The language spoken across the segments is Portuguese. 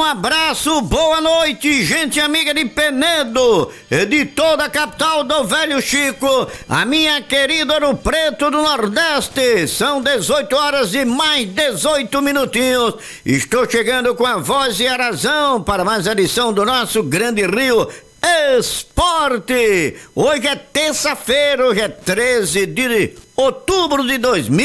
abraço, boa noite, gente amiga de Penedo, de toda a capital do Velho Chico, a minha querida Ouro Preto do Nordeste. São 18 horas e mais 18 minutinhos. Estou chegando com a voz e a razão para mais edição do nosso Grande Rio Esporte. Hoje é terça-feira, hoje é 13 de outubro de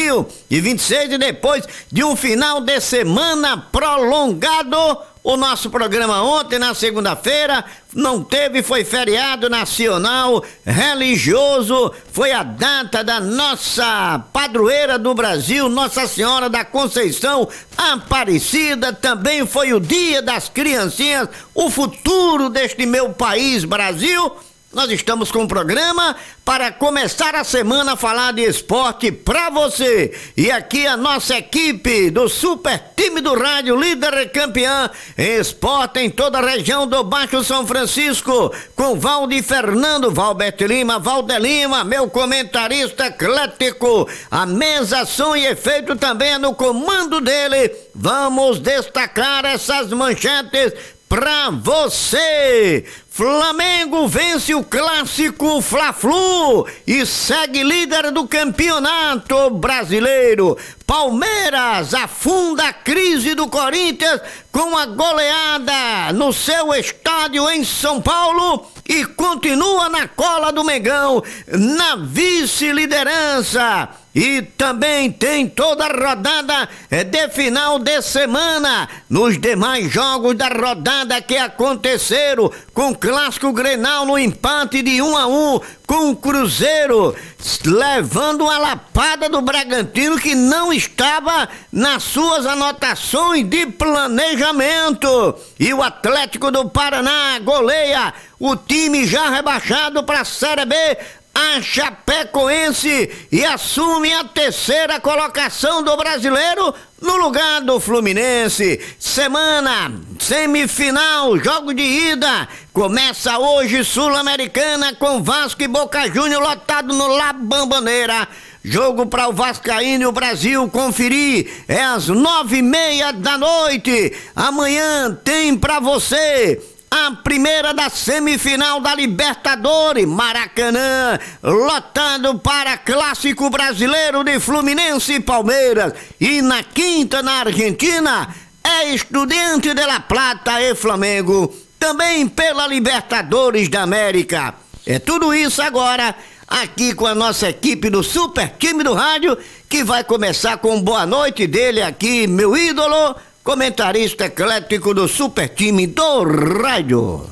2026 e depois de um final de semana prolongado. O nosso programa ontem, na segunda-feira, não teve, foi feriado nacional, religioso, foi a data da nossa padroeira do Brasil, Nossa Senhora da Conceição Aparecida, também foi o dia das criancinhas, o futuro deste meu país, Brasil. Nós estamos com um programa para começar a semana a falar de esporte pra você. E aqui a nossa equipe do super time do rádio, líder e campeã em esporte em toda a região do Baixo São Francisco, com Valdir Fernando, Valberto Lima, Valder Lima, meu comentarista eclético. A mesa, som e efeito também é no comando dele. Vamos destacar essas manchetes pra você. Flamengo vence o clássico Fla-Flu e segue líder do campeonato brasileiro. Palmeiras afunda a crise do Corinthians com a goleada no seu estádio em São Paulo e continua na cola do Mengão na vice-liderança. E também tem toda a rodada de final de semana nos demais jogos da rodada que aconteceram, com Clássico Grenal no empate de 1-1 com o Cruzeiro, levando uma lapada do Bragantino que não estava nas suas anotações de planejamento. E o Atlético do Paraná goleia o time já rebaixado para a Série B, a Chapecoense, e assume a terceira colocação do brasileiro no lugar do Fluminense. Semana semifinal, jogo de ida, começa hoje Sul-Americana com Vasco e Boca Juniors lotado no La Bombonera. Jogo para o Vascaíno e o Brasil conferir é às 9:30 da noite. Amanhã tem para você a primeira da semifinal da Libertadores, Maracanã, lotado para Clássico Brasileiro de Fluminense e Palmeiras. E na quinta, na Argentina, é Estudiantes de La Plata e Flamengo, também pela Libertadores da América. É tudo isso agora, aqui com a nossa equipe do Super Time do Rádio, que vai começar com boa noite dele aqui, meu ídolo, comentarista eclético do Super Time do Rádio.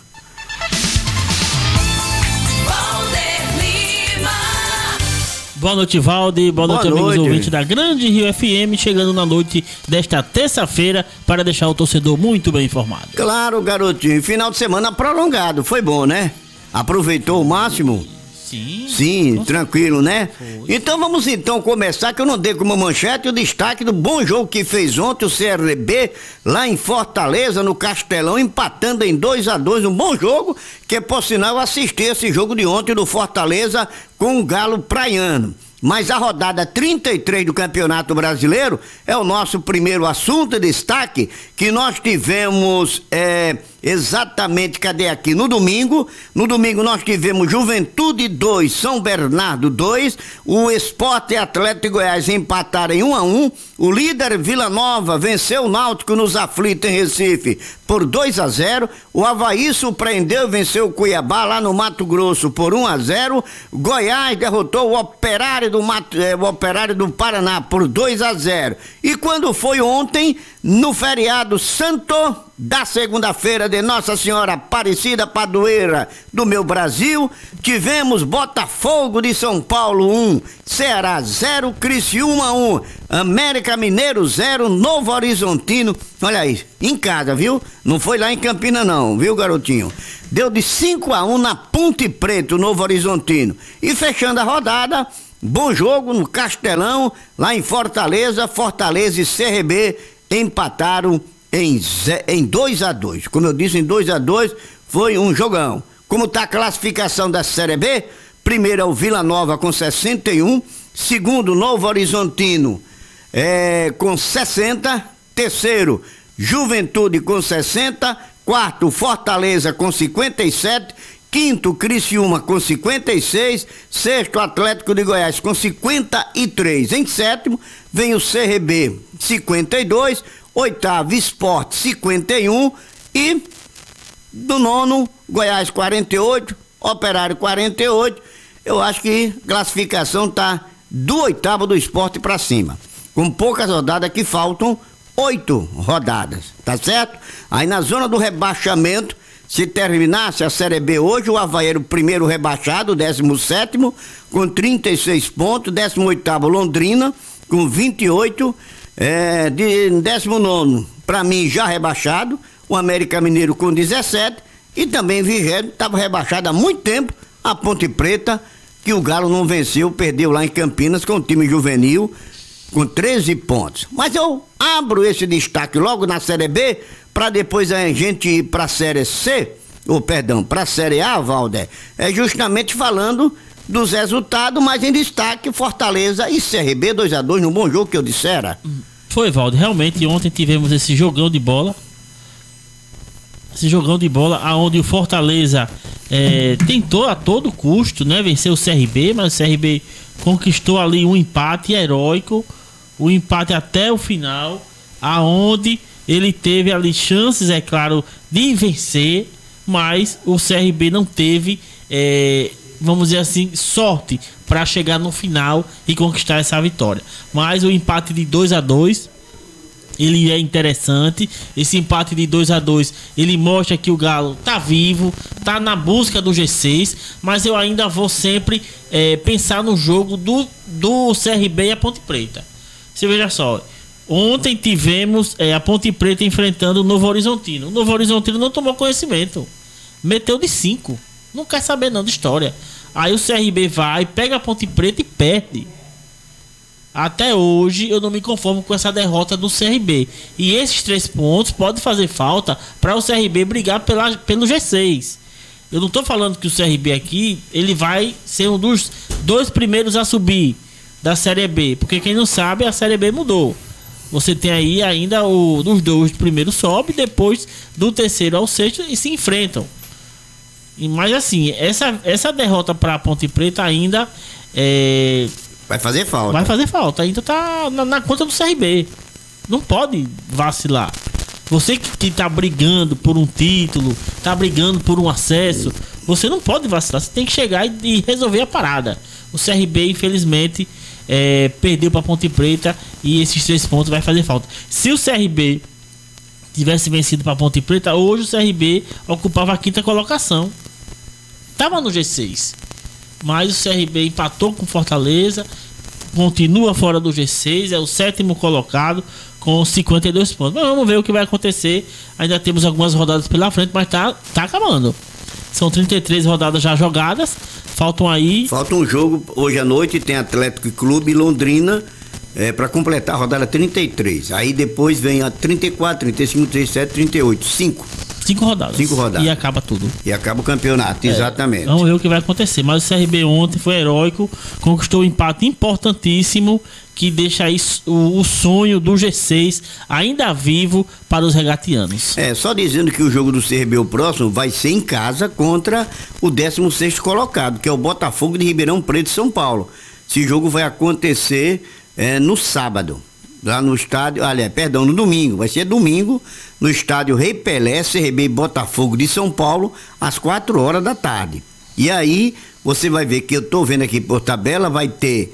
Boa noite, Valdir. Boa noite, amigos ouvintes da Grande Rio FM, chegando na noite desta terça-feira para deixar o torcedor muito bem informado. Claro, garotinho. Final de semana prolongado. Foi bom, né? Aproveitou o máximo? Sim, tranquilo, né? Foi. Então vamos começar, que eu não dei como manchete o destaque do bom jogo que fez ontem o CRB lá em Fortaleza, no Castelão, empatando em 2-2, um bom jogo, que por sinal eu assisti esse jogo de ontem do Fortaleza com o Galo Praiano. Mas a rodada 33 do Campeonato Brasileiro é o nosso primeiro assunto de destaque, que nós tivemos exatamente, cadê aqui? No domingo nós tivemos Juventude 2, São Bernardo 2, o Sport e Atlético Goiás empataram em 1-1, o líder Vila Nova venceu o Náutico nos aflitos em Recife por 2-0, o Avaí surpreendeu e venceu o Cuiabá lá no Mato Grosso por 1-0, Goiás derrotou o Operário do Paraná por 2-0. E quando foi ontem, no feriado santo da segunda-feira de Nossa Senhora Aparecida, padroeira do meu Brasil, tivemos Botafogo de São Paulo 1, Ceará 0, Criciúma 1, América Mineiro 0, Novo Horizontino, olha aí, em casa, viu? Não foi lá em Campina não, viu, garotinho? Deu de 5-1 na Ponte Preta, Novo Horizontino. E fechando a rodada, bom jogo no Castelão, lá em Fortaleza e CRB empataram em 2-2. Como eu disse, em 2-2 foi um jogão. Como está a classificação da Série B? Primeiro é o Vila Nova com 61, segundo Novo Horizontino com 60, terceiro Juventude com 60, quarto Fortaleza com 57, quinto Criciúma com 56, sexto Atlético de Goiás com 53, em sétimo vem o CRB 52, oitavo Sport 51 e do nono Goiás 48, Operário 48. Eu acho que a classificação tá do oitavo do Sport para cima, com poucas rodadas, que faltam 8 rodadas, tá certo? Aí na zona do rebaixamento, se terminasse a Série B hoje, o Avaí era o primeiro rebaixado, 17º, com 36 pontos, 18º Londrina, com 28, de 19º, para mim já rebaixado, o América Mineiro com 17, e também 20º, estava rebaixado há muito tempo, a Ponte Preta, que o Galo não venceu, perdeu lá em Campinas com o time juvenil, com 13 pontos. Mas eu abro esse destaque logo na Série B, para depois a gente ir para a Série C, para a Série A, Valder, justamente falando dos resultados, mas em destaque Fortaleza e CRB 2-2 no bom jogo que eu dissera. Foi, Valder, realmente ontem tivemos esse jogão de bola, aonde o Fortaleza tentou a todo custo, né, vencer o CRB, mas o CRB conquistou ali um empate heróico, o empate até o final, aonde ele teve ali chances, é claro, de vencer, mas o CRB não teve, vamos dizer assim, sorte para chegar no final e conquistar essa vitória. Mas o empate de 2-2, ele é interessante. Esse empate de 2-2, ele mostra que o Galo tá vivo, tá na busca do G6, mas eu ainda vou sempre pensar no jogo do CRB e a Ponte Preta. Você veja só, ontem tivemos a Ponte Preta enfrentando o Novo Horizontino. O Novo Horizontino não tomou conhecimento, meteu de 5, não quer saber não de história. Aí o CRB vai, pega a Ponte Preta e perde. Até hoje eu não me conformo com essa derrota do CRB. E esses 3 pontos podem fazer falta para o CRB brigar pelo G6. Eu não estou falando que o CRB aqui ele vai ser um dos 2 primeiros a subir da Série B, porque quem não sabe, a Série B mudou. Você tem aí ainda dos 2 primeiros sobe, depois do 3º ao 6º e se enfrentam. Mas assim, essa derrota para a Ponte Preta ainda vai fazer falta. Ainda tá na conta do CRB. Não pode vacilar. Você que tá brigando por um título, tá brigando por um acesso, você não pode vacilar. Você tem que chegar e resolver a parada. O CRB, infelizmente, perdeu pra Ponte Preta e esses 3 pontos vai fazer falta. Se o CRB tivesse vencido pra Ponte Preta, hoje o CRB ocupava a 5ª colocação. Tava no G6. Mas o CRB empatou com Fortaleza, continua fora do G6, é o 7º colocado com 52 pontos. Mas vamos ver o que vai acontecer. Ainda temos algumas rodadas pela frente, mas tá acabando. São 33 rodadas já jogadas. Falta um jogo hoje à noite, tem Atlético Clube e Londrina para completar a rodada 33. Aí depois vem a 34, 35, 37, 38, 5 rodadas. 5 rodadas. E acaba tudo. E acaba o campeonato, exatamente. Vamos ver o que vai acontecer. Mas o CRB ontem foi heróico, conquistou um empate importantíssimo que deixa aí o sonho do G6 ainda vivo para os regatianos. Só dizendo que o jogo do CRB, o próximo, vai ser em casa contra o 16º colocado, que é o Botafogo de Ribeirão Preto, São Paulo. Esse jogo vai acontecer no sábado. Lá no estádio, no domingo, vai ser domingo, no estádio Rei Pelé, CRB e Botafogo de São Paulo, às 4 horas da tarde. E aí, você vai ver que eu tô vendo aqui por tabela, vai ter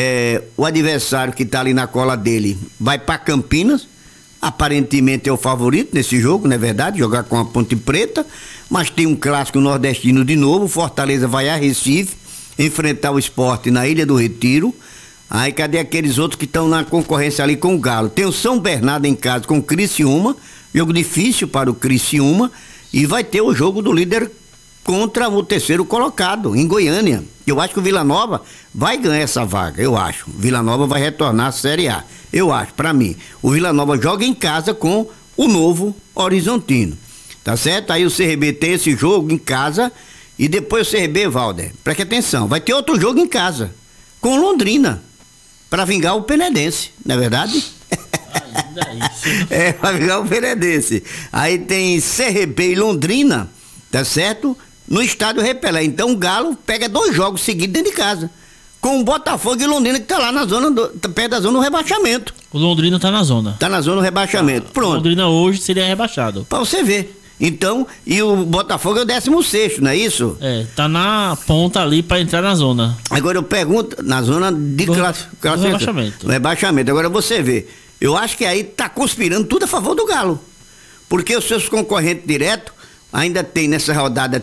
o adversário que tá ali na cola dele, vai para Campinas, aparentemente é o favorito nesse jogo, não é verdade? Jogar com a Ponte Preta, mas tem um clássico nordestino de novo, Fortaleza vai a Recife, enfrentar o Sport na Ilha do Retiro. Aí cadê aqueles outros que estão na concorrência ali com o Galo? Tem o São Bernardo em casa com o Criciúma, jogo difícil para o Criciúma, e vai ter o jogo do líder contra o 3º colocado, em Goiânia. Eu acho que o Vila Nova vai ganhar essa vaga, eu acho. O Vila Nova vai retornar à Série A, eu acho, para mim. O Vila Nova joga em casa com o Novo Horizontino, tá certo? Aí o CRB tem esse jogo em casa, e depois o CRB, Valder, preste atenção, vai ter outro jogo em casa, com Londrina, para vingar o Penedense, não é verdade? Vai ficar o Peredense. Aí tem CRB e Londrina, tá certo? No estádio Repelé. Então o Galo pega 2 jogos seguidos dentro de casa. Com o Botafogo e Londrina, que tá lá na zona, perto da zona do rebaixamento. O Londrina tá na zona. Tá na zona do rebaixamento. Pronto. O Londrina hoje seria rebaixado. Pra você ver. Então, e o Botafogo é o 16º, não é isso? Tá na ponta ali pra entrar na zona. Agora eu pergunto, na zona de rebaixamento. Rebaixamento. Agora você vê, eu acho que aí tá conspirando tudo a favor do Galo. Porque os seus concorrentes diretos ainda tem nessa rodada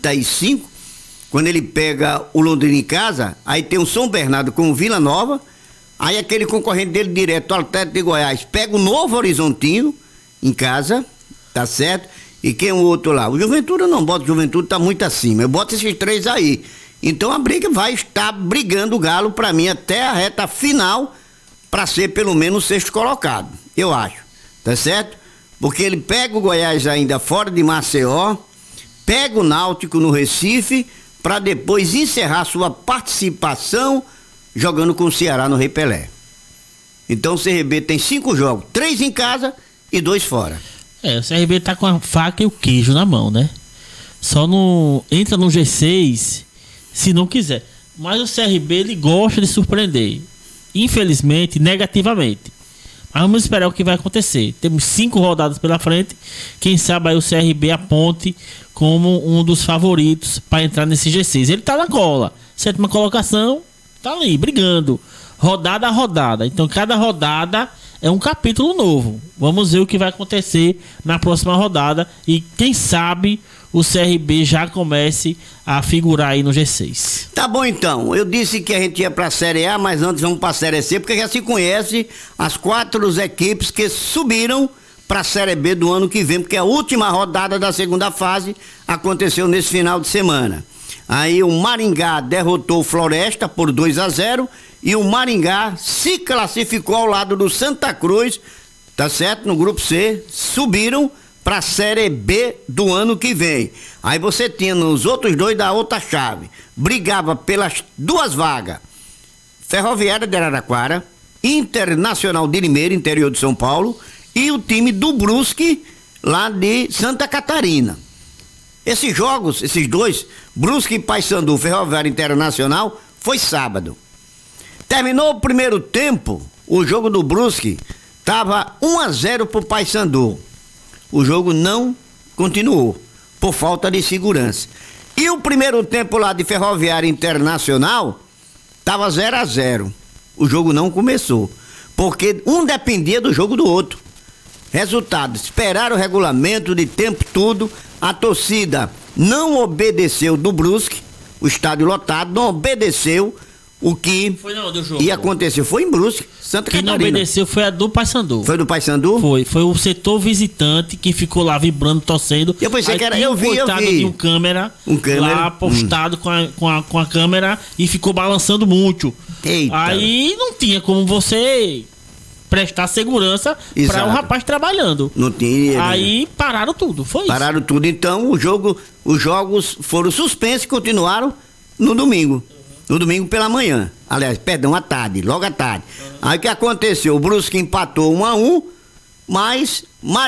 35, quando ele pega o Londrina em casa, aí tem o São Bernardo com o Vila Nova, aí aquele concorrente dele direto, o Atlético de Goiás, pega o Novo Horizontino em casa, tá certo? E quem é o outro lá? O Juventude eu não boto, o Juventude tá muito acima, eu boto esses 3 aí. Então a briga vai estar brigando o Galo pra mim até a reta final pra ser pelo menos o 6º colocado, eu acho, tá certo? Porque ele pega o Goiás ainda fora de Maceió, pega o Náutico no Recife, para depois encerrar sua participação jogando com o Ceará no Rei Pelé. Então o CRB tem 5 jogos, 3 em casa e 2 fora. O CRB tá com a faca e o queijo na mão, né? Só não entra no G6 se não quiser. Mas o CRB ele gosta de surpreender, infelizmente, negativamente. Mas vamos esperar o que vai acontecer. Temos 5 rodadas pela frente. Quem sabe aí o CRB aponte como um dos favoritos para entrar nesse G6. Ele tá na cola. 7ª colocação, tá ali, brigando. Rodada a rodada. Então cada rodada é um capítulo novo. Vamos ver o que vai acontecer na próxima rodada. E quem sabe o CRB já comece a figurar aí no G6. Tá bom então, eu disse que a gente ia pra Série A, mas antes vamos pra Série C, porque já se conhece as 4 equipes que subiram pra Série B do ano que vem, porque a última rodada da 2ª fase aconteceu nesse final de semana. Aí o Maringá derrotou o Floresta por 2-0 e o Maringá se classificou ao lado do Santa Cruz, tá certo? No grupo C, subiram para a Série B do ano que vem. Aí você tinha nos outros 2 da outra chave, brigava pelas 2 vagas, Ferroviária de Araraquara, Internacional de Limeira, interior de São Paulo, e o time do Brusque, lá de Santa Catarina. Esses jogos, esses 2, Brusque e Paysandu, Ferroviária Internacional, foi sábado. Terminou o primeiro tempo, o jogo do Brusque estava 1-0 pro Paysandu. O jogo não continuou, por falta de segurança. E o primeiro tempo lá de Ferroviária Internacional estava 0-0. O jogo não começou, porque um dependia do jogo do outro. Resultado, esperaram o regulamento de tempo tudo, a torcida não obedeceu do Brusque, o estádio lotado, não obedeceu o que ia acontecer. Foi em Brusque, Santa Catarina. Quem não obedeceu foi a do Paysandu. Foi do Paysandu? Foi o setor visitante que ficou lá vibrando, torcendo. Eu pensei que era, eu vi. De um câmera lá postado com a câmera e ficou balançando muito. Eita. Aí não tinha como você prestar segurança para o rapaz trabalhando. Não tinha. Aí pararam tudo, foi isso. Pararam tudo, então os jogos foram suspensos e continuaram no domingo. No domingo pela manhã. Aliás, perdão, à tarde, logo à tarde. Aí o que aconteceu? O Brusque empatou 1-1, mas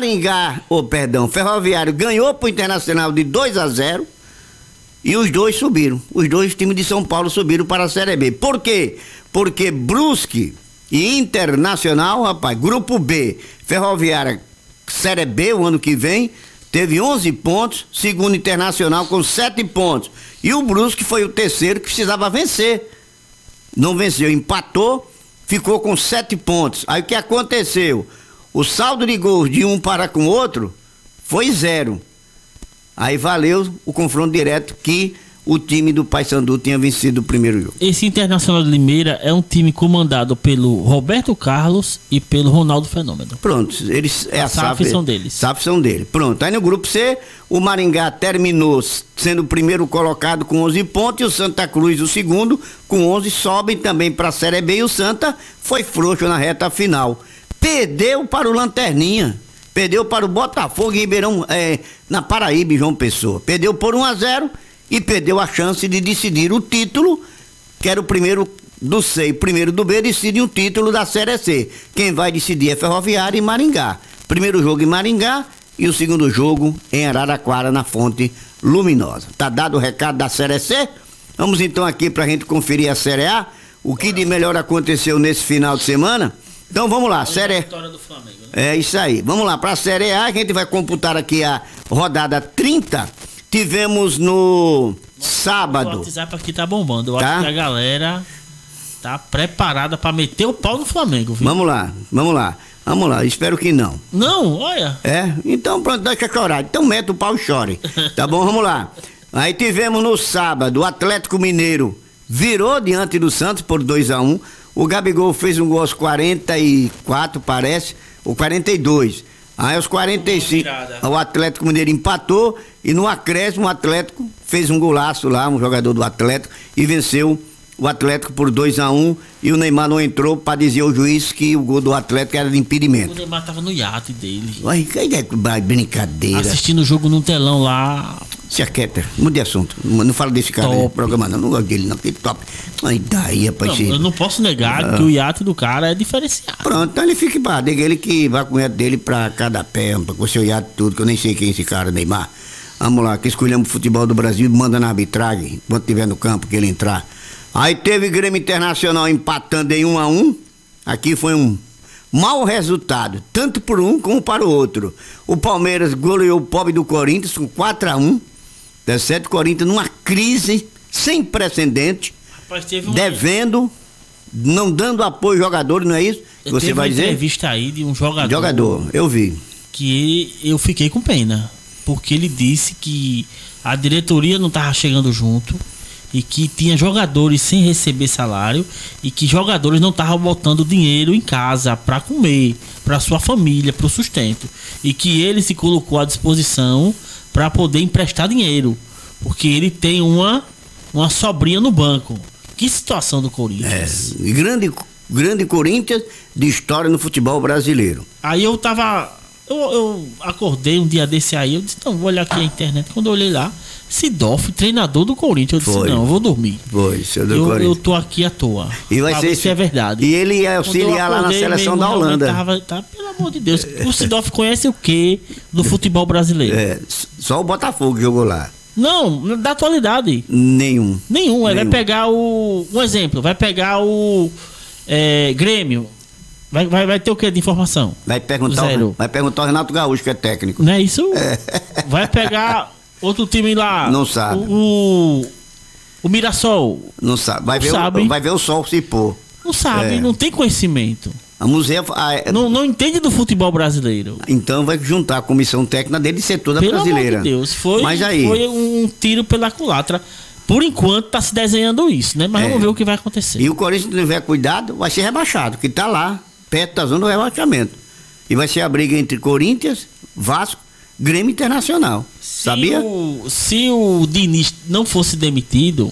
Ferroviário ganhou pro Internacional de 2-0 e os 2 subiram. Os 2 times de São Paulo subiram para a Série B. Por quê? Porque Brusque e Internacional, rapaz, Grupo B, Ferroviária Série B o ano que vem, teve 11 pontos, segundo Internacional com 7 pontos. E o Brusque foi o terceiro que precisava vencer. Não venceu, empatou, ficou com 7 pontos. Aí o que aconteceu? O saldo de gols de um para com o outro foi 0. Aí valeu o confronto direto que o time do Paysandu tinha vencido o primeiro jogo. Esse Internacional de Limeira é um time comandado pelo Roberto Carlos e pelo Ronaldo Fenômeno. Pronto, eles a SAF são deles. SAF são dele. Pronto, aí no grupo C, o Maringá terminou sendo o primeiro colocado com 11 pontos e o Santa Cruz o segundo com 11, sobem também para a Série B e o Santa foi frouxo na reta final. Perdeu para o Lanterninha. Perdeu para o Botafogo em Ribeirão, na Paraíba, em João Pessoa. Perdeu por 1-0 e perdeu a chance de decidir o título, que era o primeiro do C e primeiro do B decidem o título da Série C. Quem vai decidir é Ferroviária e Maringá. Primeiro jogo em Maringá e o segundo jogo em Araraquara, na Fonte Luminosa. Tá dado o recado da Série C? Vamos então aqui pra gente conferir a Série A. O que de melhor aconteceu nesse final de semana? Então vamos lá, Série Vitória do Flamengo, né? É isso aí. Vamos lá, pra Série A, a gente vai computar aqui a rodada 30. Tivemos no sábado. O WhatsApp aqui tá bombando. Eu Tá? acho que a galera tá preparada pra meter o pau no Flamengo, viu? Vamos lá, espero que não. Não, olha. Então pronto, deixa chorar. Então mete o pau e chore. Tá bom, vamos lá. Aí tivemos no sábado, o Atlético Mineiro virou diante do Santos por 2-1. O Gabigol fez um gol aos 44, parece, ou 42. Aí aos 45, o Atlético Mineiro empatou e no acréscimo o Atlético fez um golaço lá, um jogador do Atlético, e venceu o Atlético por 2-1, e o Neymar não entrou para dizer ao juiz que o gol do Atlético era de impedimento. O Neymar tava no iate dele. Ai, que brincadeira. Assistindo o jogo no telão lá. Se aquieta, mude de assunto. Não fala desse cara no programa, não gosto dele, não, que top. Aí daí, rapaz. Não, eu não posso negar que o iate do cara é diferenciado. Pronto, então ele fica para ele que vai com o iate dele pra cada pé, com o seu iate tudo, que eu nem sei quem é esse cara, Neymar. Vamos lá, que escolhemos o futebol do Brasil, manda na arbitragem, enquanto estiver no campo, que ele entrar. Aí teve Grêmio Internacional empatando em 1-1. Aqui foi um mau resultado, tanto por um como para o outro. O Palmeiras goleou o pobre do Corinthians com 4-1. Tá certo? O Corinthians numa crise sem precedente, Rapaz, teve devendo, não dando apoio aos jogadores, não é isso que você vai dizer? Teve uma entrevista aí de um jogador. Jogador, eu vi. Que eu fiquei com pena, porque ele disse que a diretoria não estava chegando junto e que tinha jogadores sem receber salário e que jogadores não estavam botando dinheiro em casa para comer, para sua família, para o sustento, e que ele se colocou à disposição para poder emprestar dinheiro, porque ele tem uma sobrinha no banco. Que situação do Corinthians. Grande Corinthians de história no futebol brasileiro. Aí eu acordei um dia desse aí, eu disse, não, vou olhar aqui a internet. Quando eu olhei lá, Sidoff, treinador do Corinthians, eu disse, não, eu vou dormir. Eu tô aqui à toa. E vai ser se é verdade. E ele ia auxiliar lá na seleção da Holanda. Pelo amor de Deus, o Sidoff conhece o quê do futebol brasileiro? Só o Botafogo jogou lá. Não, da atualidade. Nenhum. Ele vai pegar um exemplo, vai pegar o Grêmio. Vai ter o que de informação? Vai perguntar o Renato Gaúcho, que é técnico. Não é isso? Vai pegar outro time lá. Não sabe. O Mirassol. Não sabe. Vai ver o sol se pôr. Não sabe, não tem conhecimento. A museu não entende do futebol brasileiro. Então vai juntar a comissão técnica dele e ser toda brasileira. Pelo amor de Deus, foi um tiro pela culatra. Por enquanto tá se desenhando isso, né? Mas vamos ver o que vai acontecer. E o Corinthians, se não tiver cuidado, vai ser rebaixado, que tá lá, perto da zona do rebaixamento. E vai ser a briga entre Corinthians, Vasco, Grêmio Internacional. Sabia? Se o Diniz não fosse demitido,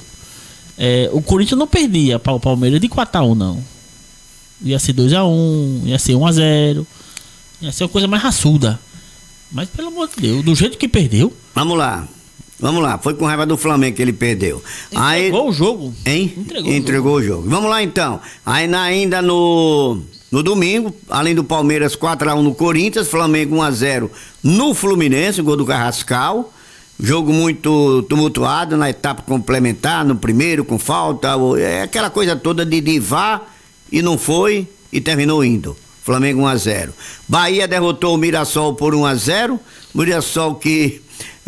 o Corinthians não perdia para o Palmeiras de 4-1, não. Ia ser 2-1, ia ser 1-0, ia ser uma coisa mais raçuda. Mas pelo amor de Deus, do jeito que perdeu. Vamos lá, foi com raiva do Flamengo que ele perdeu. Entregou o jogo. Hein? Entregou o jogo. Vamos lá então. Aí ainda no domingo, além do Palmeiras 4-1 no Corinthians, Flamengo 1-0 no Fluminense, gol do Carrascal. Jogo muito tumultuado na etapa complementar, no primeiro com falta, aquela coisa toda de vá e não foi e terminou indo. Flamengo 1-0. Bahia derrotou o Mirassol por 1-0. Mirassol que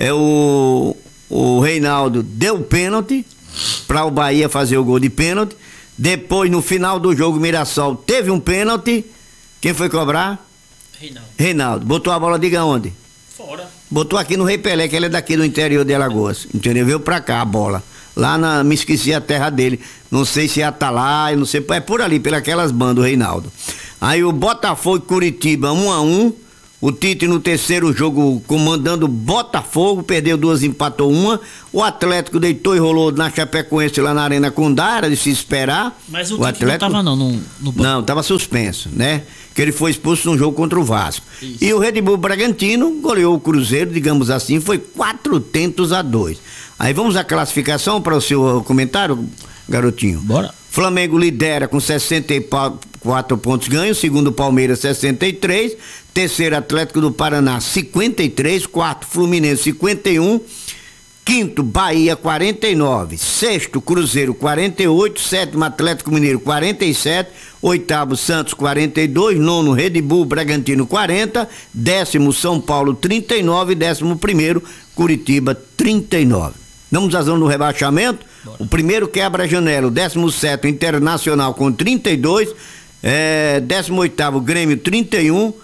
o Reinaldo deu pênalti para o Bahia fazer o gol de pênalti. Depois, no final do jogo, o Mirassol teve um pênalti. Quem foi cobrar? Reinaldo. Botou a bola, diga onde? Fora. Botou aqui no Rei Pelé, que ele é daqui do interior de Alagoas. Entendeu? Veio pra cá a bola. Lá me esqueci a terra dele. Não sei se é Atalaia, não sei. É por ali, pelas bandas, o Reinaldo. Aí o Botafogo e Curitiba 1-1. O Tite no terceiro jogo comandando Botafogo, perdeu 2, empatou 1. O Atlético deitou e rolou na Chapecoense lá na Arena Condá, era de se esperar. Mas o Tite Atlético não tava no banco. Não, tava suspenso, né? Que ele foi expulso no jogo contra o Vasco. Isso. E o Red Bull Bragantino goleou o Cruzeiro, digamos assim, foi 4-2. Aí vamos à classificação para o seu comentário, garotinho. Bora. Flamengo lidera com 64 pontos ganhos, segundo Palmeiras 63, terceiro Atlético do Paraná 53, quarto Fluminense 51, quinto Bahia 49, sexto Cruzeiro 48, sétimo Atlético Mineiro 47, oitavo Santos 42, nono Red Bull Bragantino 40, décimo São Paulo 39, décimo primeiro Curitiba 39. Vamos à zona do rebaixamento. Bora. O primeiro quebra a janela, o 17º Internacional com 32, 18º Grêmio 31,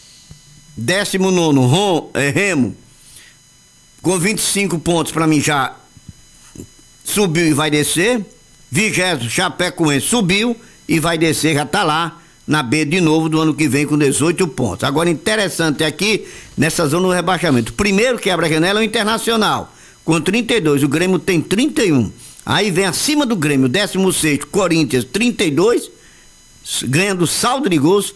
19º Remo com 25 pontos, para mim já subiu e vai descer. 20º Chapecoense subiu e vai descer, já tá lá na B de novo do ano que vem com 18 pontos. Agora, interessante aqui nessa zona do rebaixamento, o primeiro quebra a janela é o Internacional com 32, o Grêmio tem 31. Aí vem acima do Grêmio, 16º Corinthians 32, ganhando saldo de gols,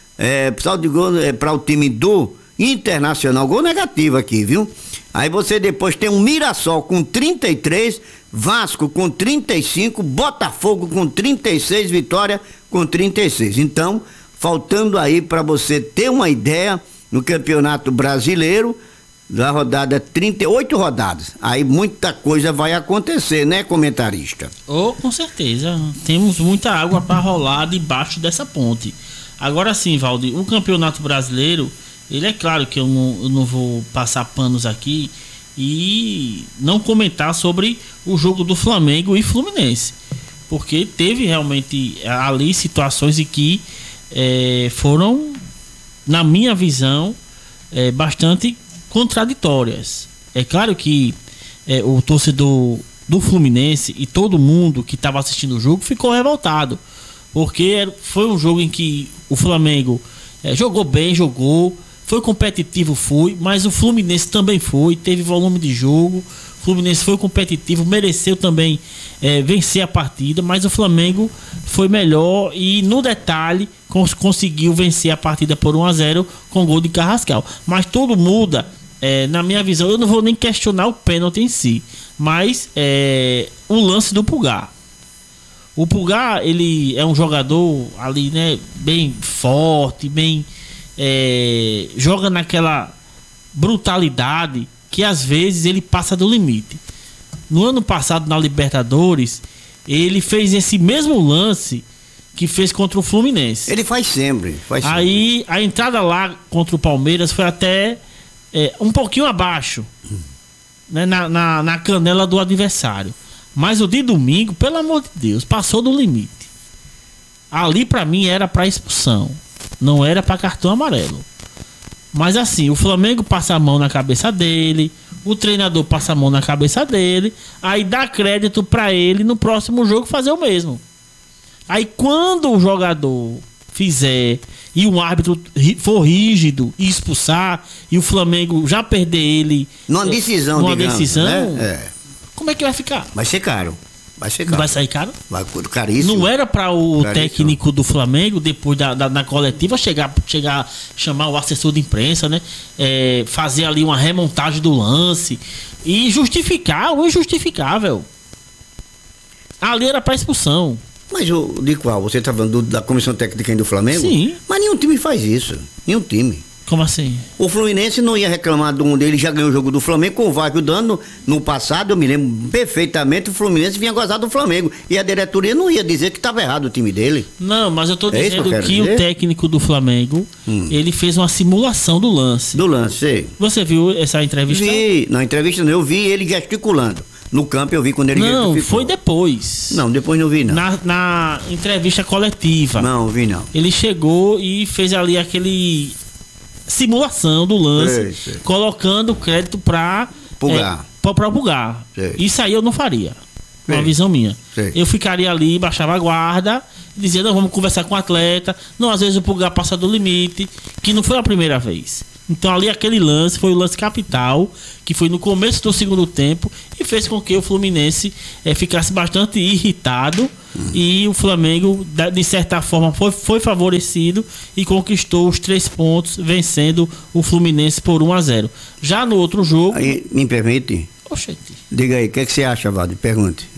para o time do Internacional, gol negativo aqui, viu? Aí você depois tem um Mirassol com 33, Vasco com 35, Botafogo com 36, Vitória com 36. Então, faltando aí para você ter uma ideia, no Campeonato Brasileiro, da rodada 38 rodadas. Aí muita coisa vai acontecer, né, comentarista? Com certeza. Temos muita água para rolar debaixo dessa ponte. Agora sim, Valdir, o Campeonato Brasileiro, ele é claro que eu não vou passar panos aqui e não comentar sobre o jogo do Flamengo e Fluminense, porque teve realmente ali situações em que foram, na minha visão, bastante contraditórias. É claro que o torcedor do Fluminense e todo mundo que estava assistindo o jogo ficou revoltado, porque foi um jogo em que o Flamengo jogou bem, foi competitivo, mas o Fluminense também teve volume de jogo. O Fluminense foi competitivo, mereceu também vencer a partida, mas o Flamengo foi melhor e no detalhe conseguiu vencer a partida por 1-0 com gol de Carrascal. Mas tudo muda, na minha visão. Eu não vou nem questionar o pênalti em si, mas o lance do Pulgar. O Pulgar, ele é um jogador ali, né, bem forte, bem joga naquela brutalidade que às vezes ele passa do limite. No ano passado, na Libertadores, ele fez esse mesmo lance que fez contra o Fluminense. Ele faz sempre. Aí a entrada lá contra o Palmeiras foi até um pouquinho abaixo, né, na canela do adversário. Mas o de domingo, pelo amor de Deus, passou do limite. Ali pra mim era pra expulsão, não era pra cartão amarelo. Mas assim, o Flamengo passa a mão na cabeça dele, o treinador passa a mão na cabeça dele, aí dá crédito pra ele no próximo jogo fazer o mesmo. Aí quando o jogador fizer e o árbitro for rígido e expulsar, e o Flamengo já perder ele numa decisão, né? Como é que vai ficar? Vai ser caro. Não vai sair caro? Vai caríssimo. Não era para o técnico do Flamengo, depois da coletiva, chamar o assessor de imprensa, né? Fazer ali uma remontagem do lance e justificar o injustificável. Ali era para expulsão. Mas de qual? Você está falando da comissão técnica do Flamengo? Sim. Mas nenhum time faz isso. Nenhum time. Como assim? O Fluminense não ia reclamar de um dele, já ganhou o jogo do Flamengo com o Vasco dando no passado, eu me lembro perfeitamente, o Fluminense vinha gozar do Flamengo e a diretoria não ia dizer que estava errado o time dele. Não, mas eu tô dizendo que o técnico do Flamengo, ele fez uma simulação do lance. Sei. Você viu essa entrevista? Vi, na entrevista eu vi ele gesticulando. No campo eu vi quando ele gesticulou. Não, foi depois. Não, depois não vi não. Na entrevista coletiva. Não, vi não. Ele chegou e fez ali aquele simulação do lance, sei. Colocando crédito para Pulgar. Para Pulgar. Isso aí eu não faria. Uma visão minha. Sei. Eu ficaria ali, baixava a guarda, dizia, não, vamos conversar com o atleta. Não, às vezes o Pulgar passa do limite, que não foi a primeira vez. Então ali aquele lance foi o lance capital, que foi no começo do segundo tempo e fez com que o Fluminense ficasse bastante irritado e o Flamengo, de certa forma, foi favorecido e conquistou os 3 pontos, vencendo o Fluminense por 1-0. Já no outro jogo... Aí, me permite? Oxente. Diga aí, o que você acha, Valdir? Pergunte.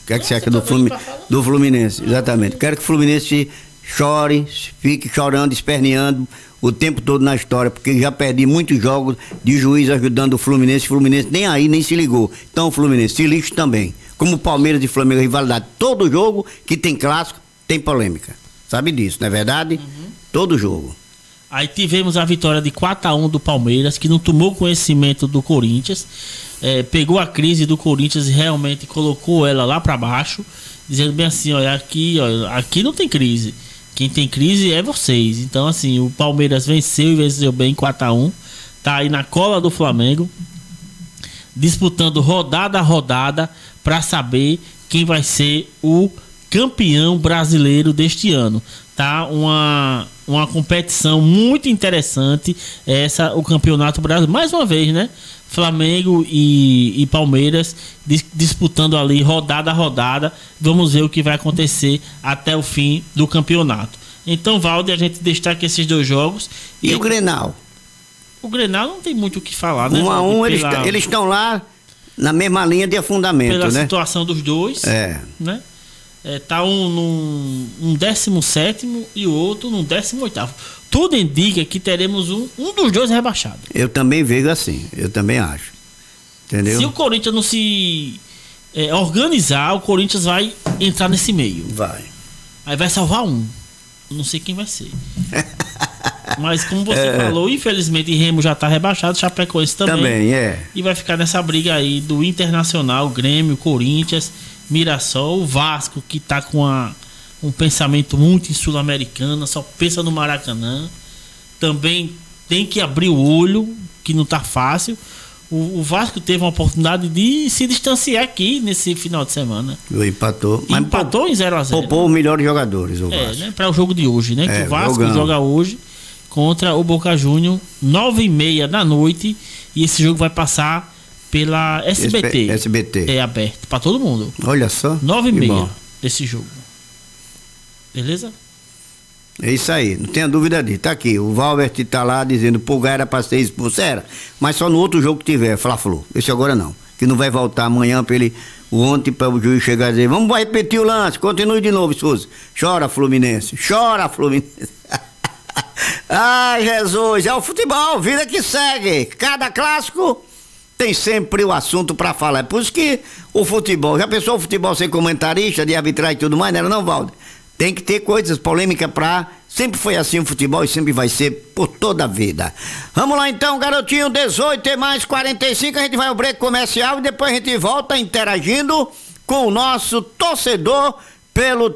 O que é que você acha do Fluminense? Exatamente. Quero que o Fluminense chore, fique chorando, esperneando o tempo todo na história, porque já perdi muitos jogos de juiz ajudando o Fluminense nem aí, nem se ligou. Então o Fluminense se lixe também. Como o Palmeiras e Flamengo, rivalidade. Todo jogo que tem clássico, tem polêmica. Sabe disso, não é verdade? Todo jogo. Aí tivemos a vitória de 4-1 do Palmeiras, que não tomou conhecimento do Corinthians, pegou a crise do Corinthians e realmente colocou ela lá para baixo, dizendo bem assim, olha, aqui não tem crise. Quem tem crise é vocês. Então, assim, o Palmeiras venceu e venceu bem 4-1. Tá aí na cola do Flamengo, disputando rodada a rodada para saber quem vai ser o campeão brasileiro deste ano. Tá uma competição muito interessante, o Campeonato Brasileiro. Mais uma vez, né? Flamengo e Palmeiras disputando ali rodada a rodada. Vamos ver o que vai acontecer até o fim do campeonato. Então, Valde, a gente destaca esses dois jogos. E o Grenal? O Grenal não tem muito o que falar, né? 1-1, eles estão lá na mesma linha de afundamento, pela né? Situação dos dois, né? Tá um num 17º e o outro num 18º. Tudo indica que teremos um dos dois rebaixado. Eu também vejo assim, eu também acho. Entendeu? Se o Corinthians não se organizar, o Corinthians vai entrar nesse meio. Aí vai salvar um. Não sei quem vai ser. Mas como você falou, infelizmente Remo já tá rebaixado, Chapecoense também. E vai ficar nessa briga aí do Internacional, Grêmio, Corinthians, Mirassol, o Vasco, que tá com um pensamento muito em Sul-Americana, só pensa no Maracanã. Também tem que abrir o olho, que não tá fácil. O Vasco teve uma oportunidade de se distanciar aqui nesse final de semana. Empatou. Empatou em 0-0. Poupou os melhores jogadores, o Vasco. Né, para o jogo de hoje, né? Que o Vasco joga hoje contra o Boca Juniors, 9h30 da noite. E esse jogo vai passar pela SBT. É aberto para todo mundo. Olha só. 9h30 esse jogo. Beleza? É isso aí, não tenha dúvida disso. Tá aqui, o Valbert tá lá dizendo que o Pulgar era pra ser expulso, mas só no outro jogo que tiver, Fla-Flu. Esse agora não, que não vai voltar amanhã pra ele, ontem pra o juiz chegar e dizer, vamos repetir o lance, continue de novo, Souza. Chora, Fluminense. Ai, Jesus, é o futebol, vida que segue. Cada clássico tem sempre o assunto pra falar. É por isso que o futebol, já pensou o futebol ser comentarista, de arbitragem e tudo mais, não era não, Valder? Tem que ter coisas polêmicas sempre foi assim o futebol e sempre vai ser por toda a vida. Vamos lá então, garotinho, 18+45, a gente vai ao break comercial e depois a gente volta interagindo com o nosso torcedor pelo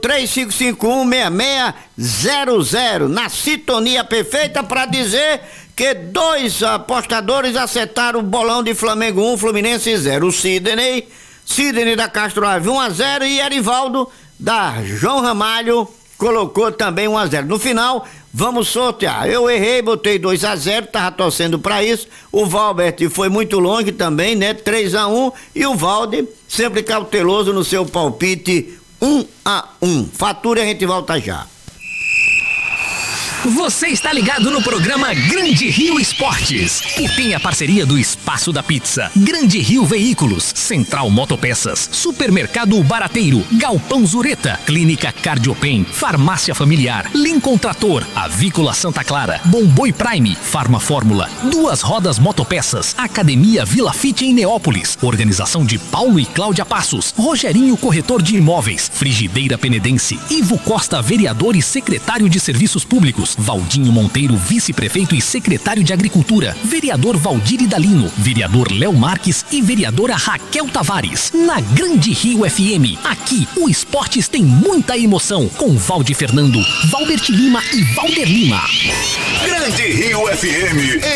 3551-6600, na sintonia perfeita para dizer que 2 apostadores acertaram o bolão de Flamengo 1, Fluminense 0. O Sidney da Castro Ave 1-0 e Erivaldo da João Ramalho colocou também 1-0. No final, vamos sortear. Eu errei, botei 2-0, tava torcendo para isso. O Valbert foi muito longe também, né? 3-1. E o Valde, sempre cauteloso no seu palpite, 1-1. Fatura e a gente volta já. Você está ligado no programa Grande Rio Esportes e tem a parceria do Espaço da Pizza, Grande Rio Veículos, Central Motopeças, Supermercado Barateiro, Galpão Zureta, Clínica Cardiopen, Farmácia Familiar, Lincoln Trator, Avícola Santa Clara, Bomboi Prime, Farma Fórmula, Duas Rodas Motopeças, Academia Vila Fit em Neópolis, Organização de Paulo e Cláudia Passos, Rogerinho Corretor de Imóveis, Frigideira Penedense, Ivo Costa, vereador e secretário de Serviços Públicos, Valdinho Monteiro, vice-prefeito e secretário de Agricultura, vereador Valdir Idalino, vereador Léo Marques e vereadora Raquel Tavares. Na Grande Rio FM, aqui o esportes tem muita emoção, com Valdir Fernando, Valbert Lima e Valder Lima. Grande Rio FM.